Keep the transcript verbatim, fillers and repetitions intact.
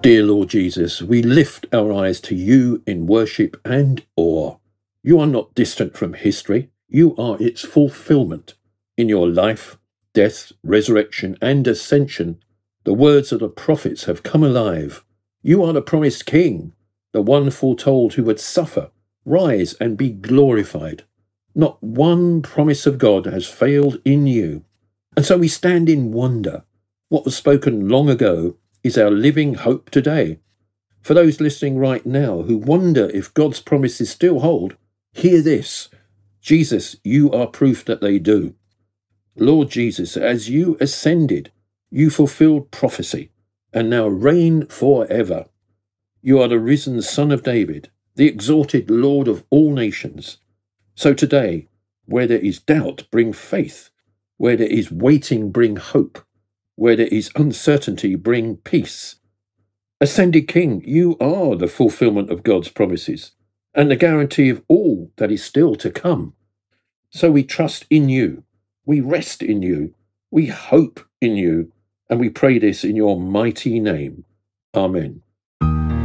Dear Lord Jesus, we lift our eyes to you in worship and awe. You are not distant from history. You are its fulfillment. In your life, death, resurrection, and ascension, the words of the prophets have come alive. You are the promised King, the one foretold who would suffer, rise, and be glorified. Not one promise of God has failed in you. And so we stand in wonder. What was spoken long ago is our living hope today. For those listening right now who wonder if God's promises still hold, hear this. Jesus, you are proof that they do. Lord Jesus, as you ascended, you fulfilled prophecy and now reign forever. You are the risen Son of David, the exalted Lord of all nations. So today, where there is doubt, bring faith. Where there is waiting, bring hope. Where there is uncertainty, bring peace. Ascended King, you are the fulfillment of God's promises and the guarantee of all that is still to come. So we trust in you, we rest in you, we hope in you, and we pray this in your mighty name. Amen.